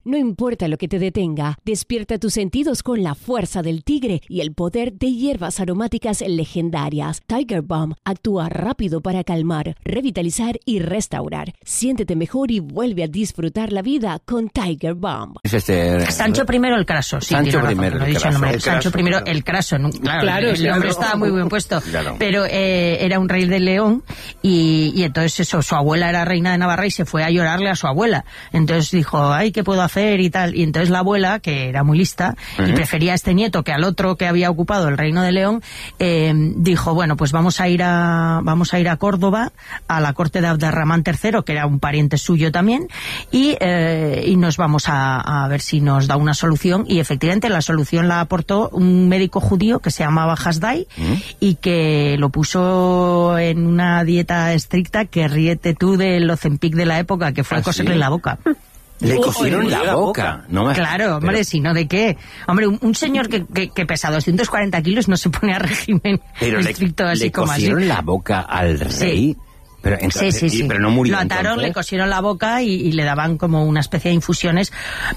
No importa lo que te detenga, despierta tus sentidos con la fuerza del tigre y el poder de hierbas aromáticas legendarias. Tiger Balm actúa rápido para calmar, revitalizar y restaurar. Siéntete mejor y vuelve a disfrutar la vida con Tiger Balm. Sancho I el Craso. Sí, Sancho I el Craso. Sancho I el Craso. Claro, el nombre estaba muy bien puesto. Claro. Pero era un rey de León y entonces eso, su abuela era reina de Navarra y se fue a llorarle a su abuela. Entonces dijo, ay, ¿qué puedo hacer? Y tal, y entonces la abuela, que era muy lista y prefería a este nieto que al otro que había ocupado el reino de León, dijo, bueno, pues vamos a ir a Córdoba, a la corte de Abderramán III, que era un pariente suyo también, y nos vamos a ver si nos da una solución. Y efectivamente la solución la aportó un médico judío que se llamaba Hasdai y que lo puso en una dieta estricta, que ríete tú del Ozempic de la época, que fue coserle la boca. Le cosieron la boca. No, claro, hombre, si no, ¿de qué? Hombre, un señor que pesa 240 kilos no se pone a régimen estricto así como así. ¿Le cosieron la boca al rey? Sí. Pero, entonces, sí. Pero no murió. Lo ataron, entonces. Le cosieron la boca y le daban como una especie de infusiones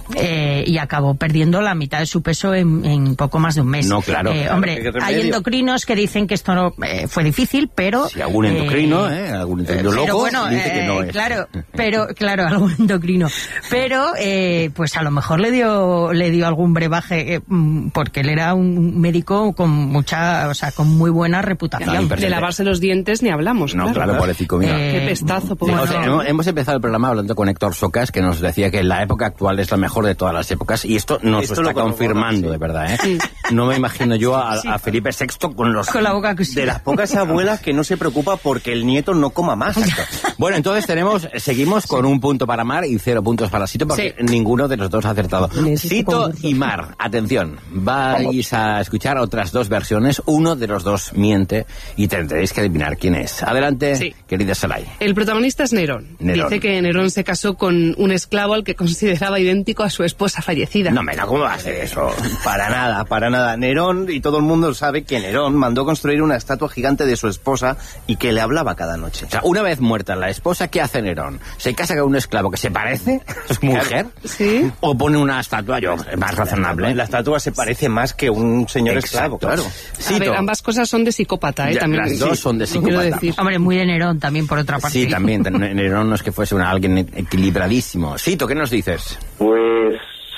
y acabó perdiendo la mitad de su peso en poco más de un mes. No, claro. Hombre, hay endocrinos que dicen que esto no fue difícil, pero... Si algún endocrino, algún loco, bueno, dice que no es. Claro, algún endocrino. Pero, pues a lo mejor le dio algún brebaje, porque él era un médico con muy buena reputación. De lavarse los dientes ni hablamos. No, claro, pobrecito. Qué pestazo. Hemos empezado el programa hablando con Héctor Socas, que nos decía que la época actual es la mejor de todas las épocas, y esto nos lo está confirmando, de verdad, ¿eh? No me imagino yo a Felipe VI con la boca cosida. De las pocas abuelas que no se preocupa porque el nieto no coma más. Bueno, entonces seguimos con un punto para Mar y 0 puntos para Sito, porque ninguno de los dos ha acertado. Sito y Mar, atención, vais a escuchar otras dos versiones, uno de los dos miente y tendréis que adivinar quién es. Adelante, querida Salai. El protagonista es Nerón. Dice que Nerón se casó con un esclavo al que consideraba idéntico a su esposa fallecida. No, ¿cómo va a hacer eso? Para nada. Nerón, y todo el mundo sabe que Nerón mandó construir una estatua gigante de su esposa y que le hablaba cada noche. O sea, una vez muerta la esposa, ¿qué hace Nerón? ¿Se casa con un esclavo que se parece a su mujer? ¿Sí? ¿O pone una estatua, más razonable? La estatua se parece más que un señor esclavo, claro. A ver, ambas cosas son de psicópata, también. Las dos son de psicópata. Hombre, muy de Nerón también, por otra parte. Sí, también. Nerón no es que fuese alguien equilibradísimo. Sito, ¿qué nos dices? Pues...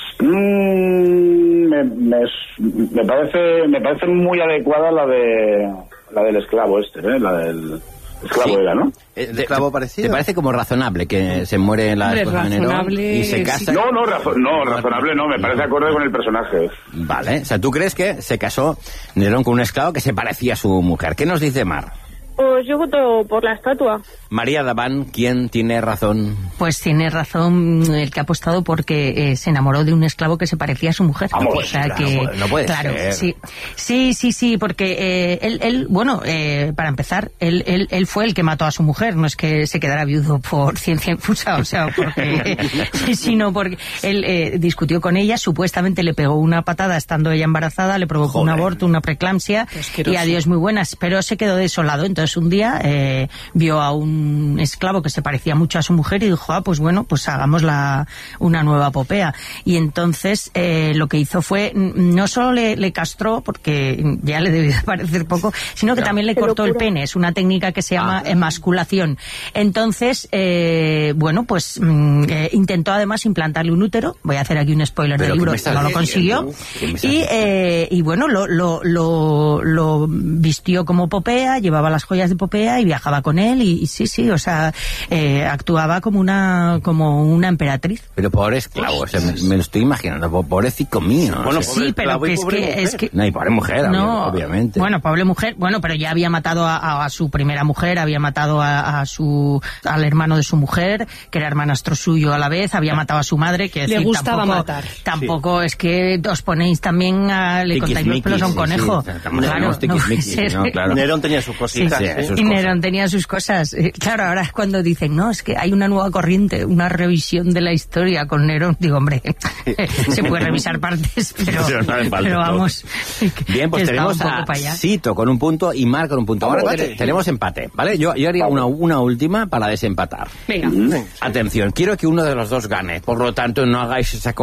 me parece muy adecuada la del esclavo la del esclavo era, ¿no? ¿Esclavo parecido? ¿Te parece como razonable que se muere la esposa de Nerón y se casa? No, razonable no, me parece acorde con el personaje. Vale, o sea, ¿tú crees que se casó Nerón con un esclavo que se parecía a su mujer? ¿Qué nos dice Mar? Pues yo voto por la estatua. María Daván, ¿quién tiene razón? Pues tiene razón el que ha apostado porque se enamoró de un esclavo que se parecía a su mujer. Vamos, o sea, no puede ser. Sí, porque él para empezar, él fue el que mató a su mujer, no es que se quedara viudo por ciencia infusa, sino porque él discutió con ella, supuestamente le pegó una patada estando ella embarazada, le provocó un aborto, una preeclampsia, y adiós muy buenas, pero se quedó desolado. Entonces un día vio a un esclavo que se parecía mucho a su mujer y dijo, pues hagamos una nueva popea. Y entonces lo que hizo fue, no solo le castró, porque ya le debía parecer poco, sino que también le cortó el pene. Es una técnica que se llama emasculación. Entonces, intentó además implantarle un útero. Voy a hacer aquí un spoiler del libro, no lo consiguió. Y lo vistió como popea, llevaba las joyas de popea y viajaba con él y actuaba como una emperatriz. Pero pobre esclavo, me lo estoy imaginando, pobrecito mío. Bueno, sí, pero es que no, y pobre mujer, obviamente. Bueno, pobre mujer, pero ya había matado a su primera mujer, había matado al hermano de su mujer, que era hermanastro suyo a la vez, había matado a su madre, que le gustaba matar. Tampoco es que os ponéis también le contáis los pelos a un conejo. Claro. Nerón tenía sus cositas. Y Nerón tenía sus cosas. Claro, ahora es cuando dicen, no, es que hay una nueva corriente, una revisión de la historia con Nerón. Digo, hombre, se puede revisar partes, pero vamos. Bien, pues tenemos a Sito con un punto y Mar con un punto. Ahora tenemos empate, ¿vale? Yo haría una última para desempatar. Venga. Atención, quiero que uno de los dos gane, por lo tanto no hagáis esa